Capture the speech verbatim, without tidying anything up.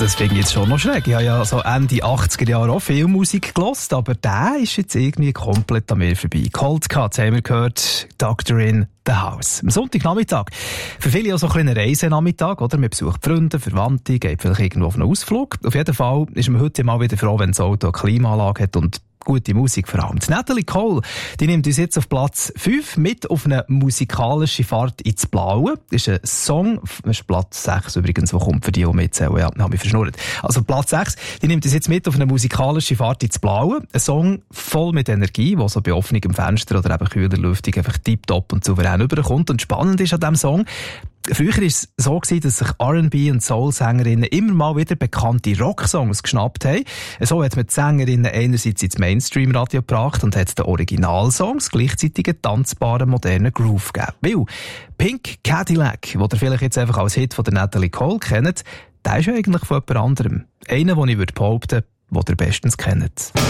das finde ich jetzt schon noch schräg. Ich habe ja so Ende achtziger Jahre auch viel Musik gehört, aber der ist jetzt irgendwie komplett an mir vorbei. Cold Cuts haben wir gehört, Doctor in the House. Am Sonntagnachmittag. Für viele auch so ein kleiner Reisenachmittag, oder? Man besucht Freunde, Verwandte, geht vielleicht irgendwo auf einen Ausflug. Auf jeden Fall ist man heute mal wieder froh, wenn das Auto eine Klimaanlage hat und gute Musik vor allem. Die Natalie Cole, die nimmt uns jetzt auf Platz fünf mit auf eine musikalische Fahrt ins Blaue. Das ist ein Song, das ist Platz sechs übrigens, wo kommt für die, die mitzählen. Ja, habe mich verschnurrt. Also Platz sechs, die nimmt uns jetzt mit auf eine musikalische Fahrt ins Blaue. Ein Song voll mit Energie, der so bei offenem Fenster oder eben kühler Lüftung einfach tipptopp und souverän rüberkommt. Und spannend ist an diesem Song, früher war es so, dass sich R and B und Soul-Sängerinnen immer mal wieder bekannte Rocksongs geschnappt haben. So hat man die Sängerinnen einerseits ins Mainstream-Radio gebracht und hat den Originalsongs gleichzeitig einen tanzbaren, modernen Groove gegeben. Weil Pink Cadillac, den ihr vielleicht jetzt einfach als Hit von der Natalie Cole kennt, der ist ja eigentlich von jemand anderem. Einer, den ich behaupten würde, den ihr bestens kennt.